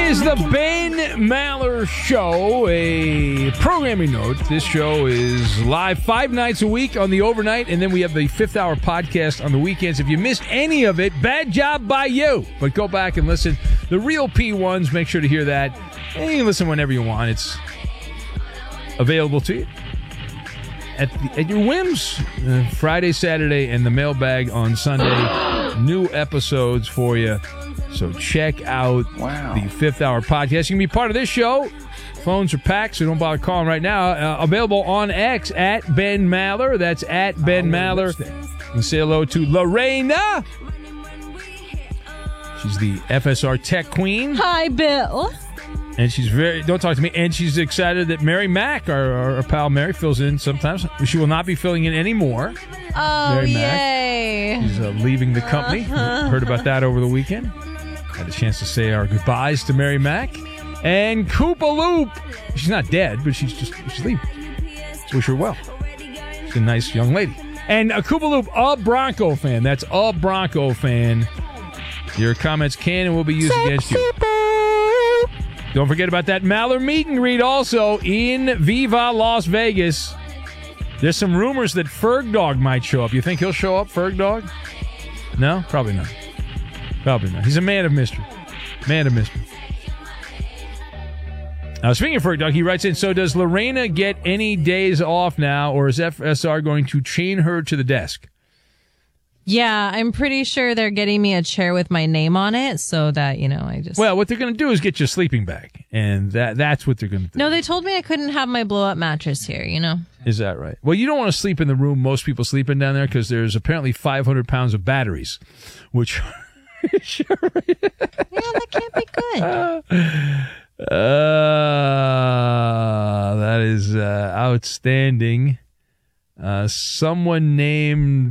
is the Ben Maller Show, a programming note. This show is live 5 nights a week on the overnight, and then we have the 5th hour podcast on the weekends. If you missed any of it, bad job by you. But go back and listen. The real P1s, make sure to hear that. And you can listen whenever you want. It's available to you at your whims. Friday, Saturday, and the mailbag on Sunday. New episodes for you. So check out the 5th hour podcast. You can be part of this show. Phones are packed, so don't bother calling right now. Available on X at Ben Maller. That's at Ben Maller. You can say hello to Lorena. She's the FSR Tech Queen. Hi, Bill. And she's don't talk to me. And she's excited that Mary Mack, our pal Mary, fills in sometimes. She will not be filling in anymore. Oh, Mary yay. Mack. She's leaving the company. Heard about that over the weekend. Had a chance to say our goodbyes to Mary Mack. And Koopa Loop. She's not dead, but she's leaving. So wish her well. She's a nice young lady. And Koopa Loop, a Bronco fan. That's a Bronco fan. Your comments can and will be used against you. Don't forget about that Maller meet and greet also in Viva Las Vegas. There's some rumors that Ferg Dog might show up. You think he'll show up, Ferg Dog? No? Probably not. Probably not. He's a man of mystery. Man of mystery. Speaking of Ferg Dog, he writes in, so does Lorena get any days off now, or is FSR going to chain her to the desk? Yeah, I'm pretty sure they're getting me a chair with my name on it so that, I just... Well, what they're going to do is get you a sleeping bag, and that's what they're going to do. No, they told me I couldn't have my blow-up mattress here, Is that right? Well, you don't want to sleep in the room most people sleep in down there because there's apparently 500 pounds of batteries, which... Yeah, that can't be good. That is outstanding. Someone named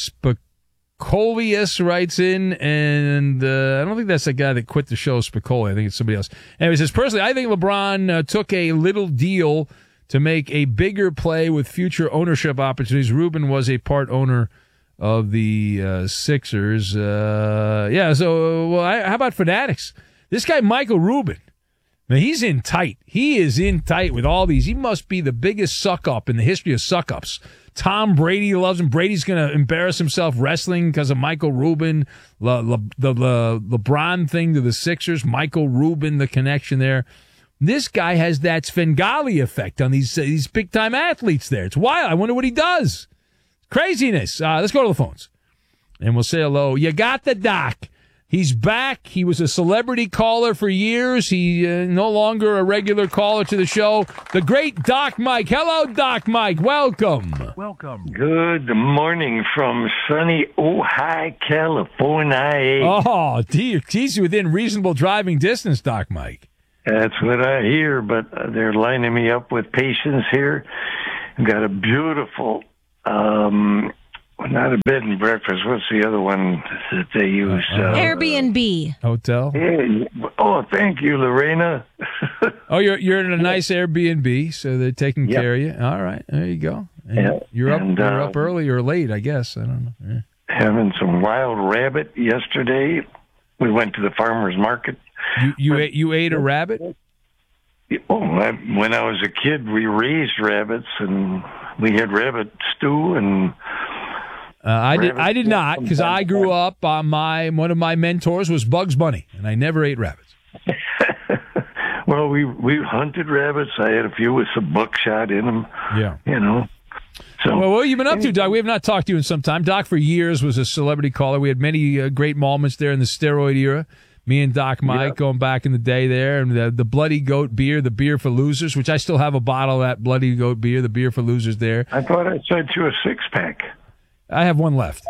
Spicolius writes in, and I don't think that's the guy that quit the show, Spicoli. I think it's somebody else. Anyway, it says, personally, I think LeBron took a little deal to make a bigger play with future ownership opportunities. Rubin was a part owner of the Sixers. How about Fanatics? This guy, Michael Rubin, man, he's in tight. He is in tight with all these. He must be the biggest suck-up in the history of suck-ups. Tom Brady loves him. Brady's going to embarrass himself wrestling because of Michael Rubin. The LeBron thing to the Sixers. Michael Rubin, the connection there. This guy has that Svengali effect on these big-time athletes there. It's wild. I wonder what he does. Craziness. Let's go to the phones. And we'll say hello. You got the Doc. He's back. He was a celebrity caller for years. He no longer a regular caller to the show. The great Doc Mike. Hello, Doc Mike. Welcome. Good morning from sunny Ojai, California. Oh, geez, within reasonable driving distance, Doc Mike. That's what I hear, but they're lining me up with patients here. I've got a beautiful... not a bed and breakfast. What's the other one that they use? Airbnb. Hotel. Yeah. Oh, thank you, Lorena. Oh, you're in a nice Airbnb, so they're taking care of you. All right, there you go. And you're up early or late, I guess. I don't know. Yeah. Having some wild rabbit yesterday. We went to the farmer's market. You ate a rabbit? When I was a kid, we raised rabbits, and we had rabbit stew and. I did not, because I grew up on one of my mentors was Bugs Bunny, and I never ate rabbits. Well, we hunted rabbits. I had a few with some buckshot in them. Yeah, So, well, what have you been up to, Doc? We have not talked to you in some time. Doc, for years, was a celebrity caller. We had many great moments there in the steroid era. Me and Doc Mike going back in the day there, and the Bloody Goat beer, the beer for losers, which I still have a bottle of that Bloody Goat beer, the beer for losers there. I thought I sent you a 6-pack. I have one left.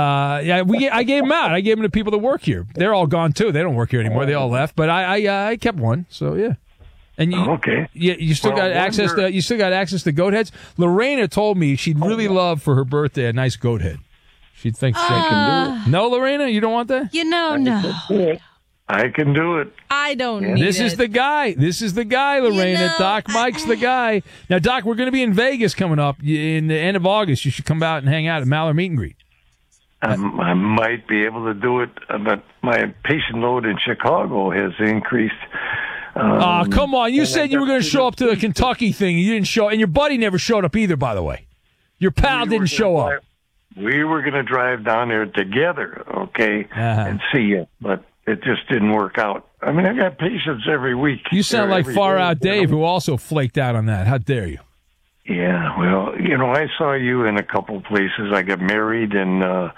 I gave them out. I gave them to people that work here. They're all gone too. They don't work here anymore. They all left. But I kept one. So yeah. And you still got access to the goat heads. Lorena told me she'd really love for her birthday a nice goat head. She'd think she can do it. No, Lorena, you don't want that? No. I can do it. I don't need it. This is the guy, Lorena. Doc Mike's the guy. Now, Doc, we're going to be in Vegas coming up in the end of August. You should come out and hang out at Maller Meet and Greet. I might be able to do it, but my patient load in Chicago has increased. Come on. You said you were going to show up to the Kentucky thing. You didn't show, and your buddy never showed up either, by the way. Your pal didn't show up. We were going to drive down there together, okay, and see you, but it just didn't work out. I mean, I got patients every week. You sound like Far Out Dave, who also flaked out on that. How dare you? Yeah, well, I saw you in a couple places. I got married in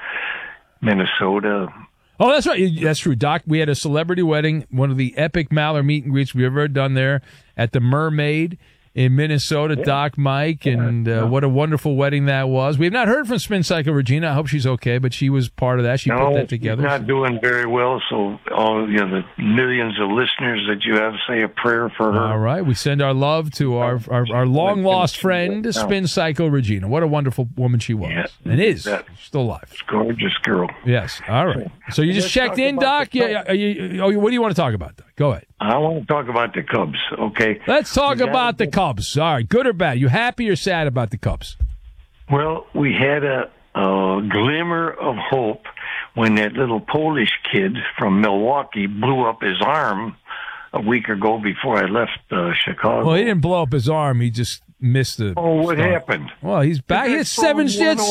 Minnesota. Oh, that's right. That's true, Doc. We had a celebrity wedding, one of the epic Maller meet and greets we've ever done there at the Mermaid in Minnesota, Doc, Mike, and what a wonderful wedding that was. We have not heard from Spin Cycle Regina. I hope she's okay, but she was part of that. She put that together. She's not doing very well, so all the millions of listeners that you have, say a prayer for her. All right. We send our love to our long-lost friend, Spin Cycle Regina. What a wonderful woman she was. And is. She's still alive. Gorgeous girl. Yes. All right. So you just checked in, Doc? What do you want to talk about, Doc? Go ahead. I want to talk about the Cubs, okay? Let's talk about the Cubs. All right, good or bad? You happy or sad about the Cubs? Well, we had a glimmer of hope when that little Polish kid from Milwaukee blew up his arm a week ago before I left Chicago. Well, he didn't blow up his arm. He just missed the. Oh, what happened? Well, he's back. He had seven. He had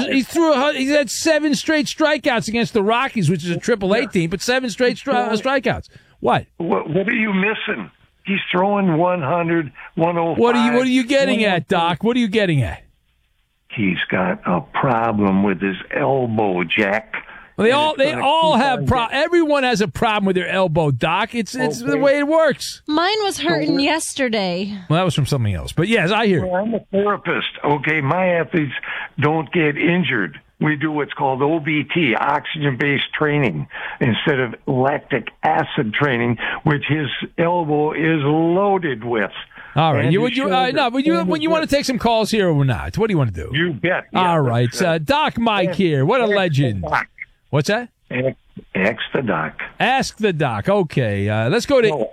seven straight strikeouts against the Rockies, which is a AAA team, but seven straight strikeouts. What? What are you missing? He's throwing 100, 105. What are you getting at, Doc? What are you getting at? He's got a problem with his elbow, Jack. Well, they all have everyone has a problem with their elbow, Doc. It's the way it works. Mine was hurting yesterday. Well, that was from something else. But yes, I hear. Well, I'm a therapist. Okay, my athletes don't get injured. We do what's called OBT, oxygen-based training, instead of lactic acid training, which his elbow is loaded with. All right. When you want to take some calls here or not? What do you want to do? You bet. Yeah, all right. Doc Mike here. What a legend. What's that? Ask the Doc. Ask the Doc. Okay. Let's go to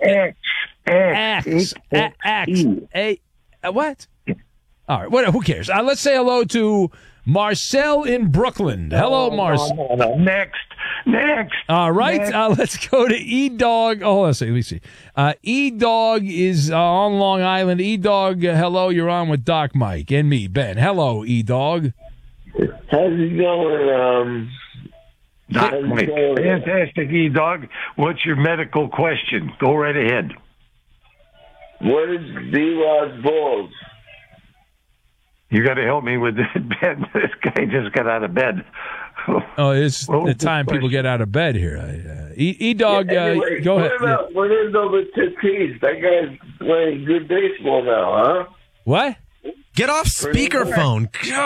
what? All right. Who cares? Let's say hello to Marcel in Brooklyn. Hello, Marcel. No. Next. All right. Let's go to E-Dog. Oh, let me see. E-Dog is on Long Island. E-Dog, hello. You're on with Doc Mike and me, Ben. Hello, E-Dog. How's it going? Doc Mike. Fantastic, E-Dog. What's your medical question? Go right ahead. What is D-Rod's balls? You got to help me with that bed. This guy just got out of bed. Oh, it's the time people get out of bed here. E-Dog, anyway, go ahead. What is over Tatis? That guy's playing good baseball now, huh? What? Get off speakerphone.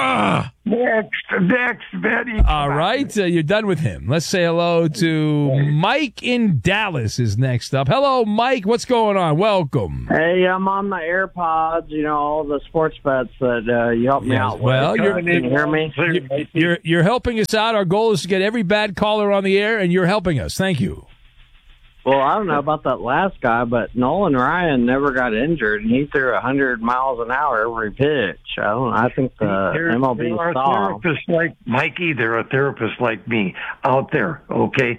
Next, Betty. All right, you're done with him. Let's say hello to Mike in Dallas is next up. Hello, Mike. What's going on? Welcome. Hey, I'm on my AirPods, all the sports bets that you helped me out with. Well, can you hear me? You're helping us out. Our goal is to get every bad caller on the air, and you're helping us. Thank you. Well, I don't know about that last guy, but Nolan Ryan never got injured, and he threw 100 miles an hour every pitch. I think the MLB saw. They're a therapist like Mikey. They're a therapist like me out there. Okay,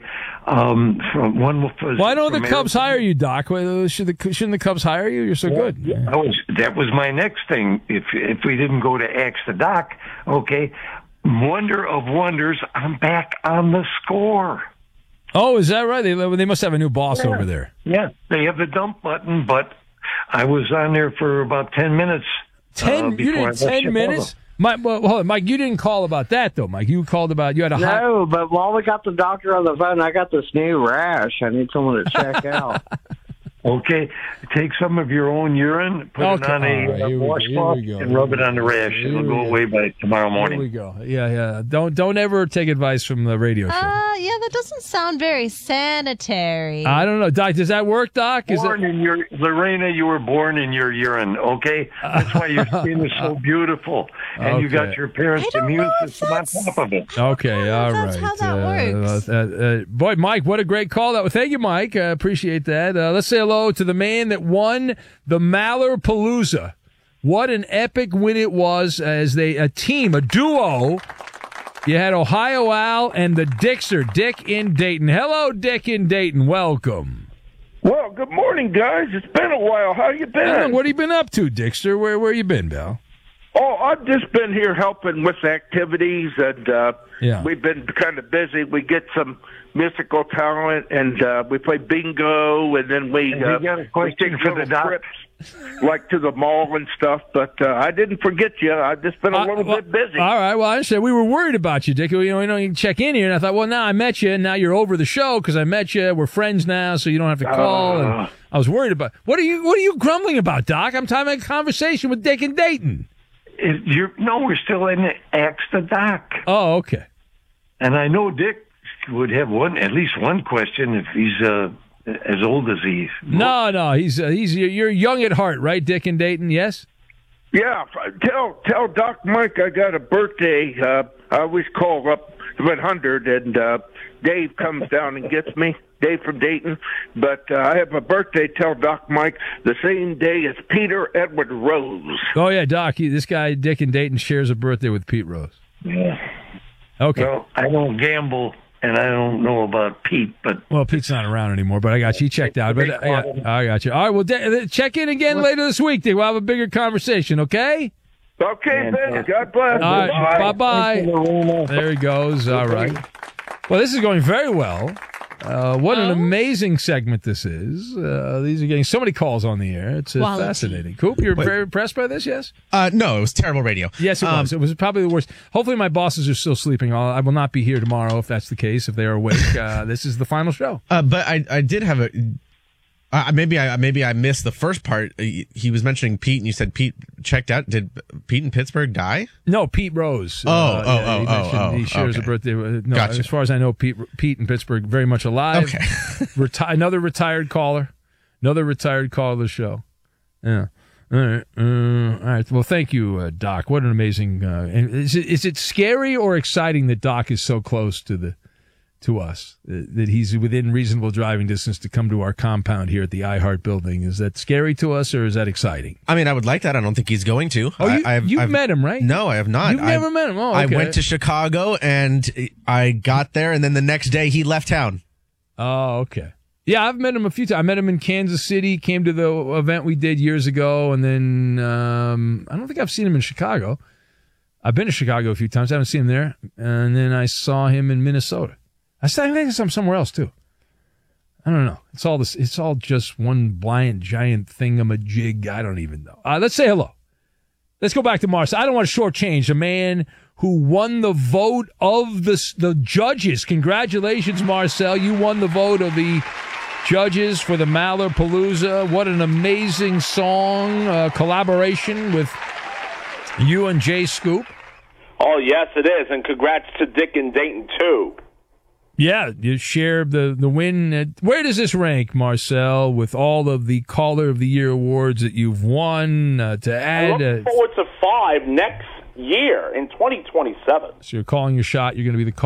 Why don't the Cubs hire you, Doc? Shouldn't the Cubs hire you? You're so good. That was my next thing. If we didn't go to Ask the Doc, okay. Wonder of wonders, I'm back on the score. Oh, is that right? They must have a new boss over there. Yeah, they have the dump button, but I was on there for about 10 minutes. 10 minutes? Mike, hold on, Mike, you didn't call about that, though, Mike. You called about, you had a No, but while we got the doctor on the phone, I got this new rash I need someone to check out. Okay, take some of your own urine, put it on a washcloth, and rub it on the rash. It'll go away by tomorrow morning. Here we go. Yeah. Don't ever take advice from the radio show. Yeah, that doesn't sound very sanitary. I don't know, Doc. Does that work, Doc? Lorena, you were born in your urine. Okay, that's why your skin is so beautiful, and you got your parents' immune system on top of it. Okay, all right. That's how that works. Boy, Mike, what a great call! Thank you, Mike. I appreciate that. Let's say hello to the man that won the Maller Palooza. What an epic win it was as a duo You had Ohio Al and the Dixer, Dick in Dayton. Hello, Dick in Dayton. Welcome. Well, good morning, guys. It's been a while. How you been? What have you been up to, Dixter? Where you been, Val? Oh, I've just been here helping with activities, and Yeah. we've been kind of busy. We get some musical talent, and we play bingo, and then we got a we question take for the little doc? trips, like to the mall and stuff. But I didn't forget you. I've just been a little bit busy. All right. Well, I understand. We were worried about you, Dick. You can check in here, and I thought, well, now I met you, and now you're over the show because I met you. We're friends now, so you don't have to call. And I was worried about. What are you grumbling about, Doc? I'm having a conversation with Dick in Dayton. We're still in Ask the Doc. Oh, okay. And I know Dick would have at least one question if he's as old as he. No. You're young at heart, right, Dick in Dayton? Yes. Yeah, tell Doc Mike I got a birthday. I always call up 100, and Dave comes down and gets me. Dave from Dayton. But I have a birthday, tell Doc Mike, the same day as Peter Edward Rose. Oh, yeah, Doc. This guy, Dick in Dayton, shares a birthday with Pete Rose. Yeah. Okay. Well, I don't gamble, and I don't know about Pete, but... Well, Pete's not around anymore, but I got you. He checked out. But I got you. All right, well, check in again later this week, Dick. We'll have a bigger conversation, okay? Okay, Ben. God bless. All right, bye-bye. There he goes. All right. Well, this is going very well. What an amazing segment this is. These are getting so many calls on the air. It's fascinating. Coop, you're very impressed by this, yes? No, it was terrible radio. Yes, it was. It was probably the worst. Hopefully my bosses are still sleeping. I will not be here tomorrow if that's the case, if they are awake. This is the final show. But I did have a... maybe I missed the first part. He was mentioning Pete, and you said Pete checked out. Did Pete in Pittsburgh die? No, Pete Rose. He shares a birthday. No, gotcha. As far as I know, Pete in Pittsburgh, very much alive. Okay. Another retired caller. Another retired caller of the show. Yeah. All right. All right. Well, thank you, Doc. What an amazing. Is it scary or exciting that Doc is so close to us, that he's within reasonable driving distance to come to our compound here at the iHeart building? Is that scary to us, or is that exciting? I mean, I would like that. I don't think he's going to. Oh, you've met him, right? No, I have not. You've never met him? Oh, okay. I went to Chicago, and I got there, and then the next day he left town. Oh, okay. Yeah, I've met him a few times. I met him in Kansas City, came to the event we did years ago, and then I don't think I've seen him in Chicago. I've been to Chicago a few times. I haven't seen him there. And then I saw him in Minnesota. I think I'm somewhere else too. I don't know. It's all just one blind giant thingamajig. I don't even know. Let's say hello. Let's go back to Marcel. I don't want to shortchange the man who won the vote of the judges. Congratulations, Marcel. You won the vote of the judges for the Malapalooza. What an amazing song collaboration with you and Jay Scoop. Oh, yes, it is. And congrats to Dick and Dayton, too. Yeah, you share the win. Where does this rank, Marcel, with all of the Caller of the Year awards that you've won to add? I look forward to 5 next year in 2027. So you're calling your shot. You're going to be the